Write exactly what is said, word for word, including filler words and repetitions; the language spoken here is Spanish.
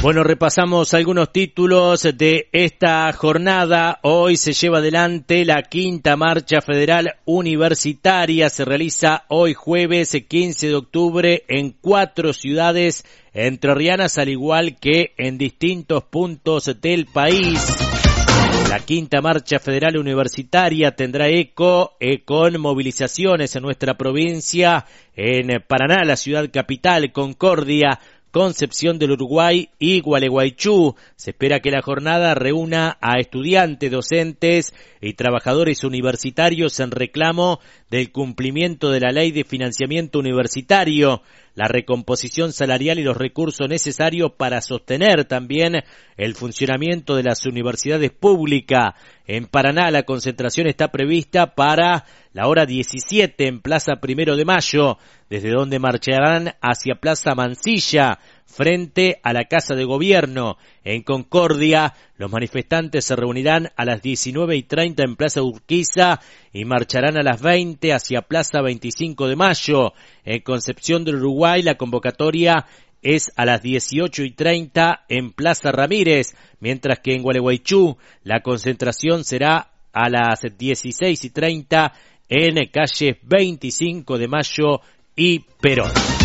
Bueno, repasamos algunos títulos de esta jornada. Hoy se lleva adelante la quinta marcha federal universitaria. Se realiza hoy jueves quince de octubre en cuatro ciudades entrerrianas, al igual que en distintos puntos del país. La quinta marcha federal universitaria tendrá eco eh, con movilizaciones en nuestra provincia, en Paraná, la ciudad capital, Concordia, Concepción del Uruguay y Gualeguaychú. Se espera que la jornada reúna a estudiantes, docentes y trabajadores universitarios en reclamo del cumplimiento de la Ley de Financiamiento Universitario, la recomposición salarial y los recursos necesarios para sostener también el funcionamiento de las universidades públicas. En Paraná la concentración está prevista para la hora diecisiete en Plaza Primero de Mayo, desde donde marcharán hacia Plaza Mansilla, frente a la Casa de Gobierno. En Concordia, los manifestantes se reunirán a las diecinueve y treinta en Plaza Urquiza y marcharán a las veinte hacia Plaza veinticinco de Mayo. En Concepción del Uruguay, la convocatoria es a las dieciocho y treinta en Plaza Ramírez, mientras que en Gualeguaychú la concentración será a las dieciséis y treinta en calle veinticinco de Mayo y Perón.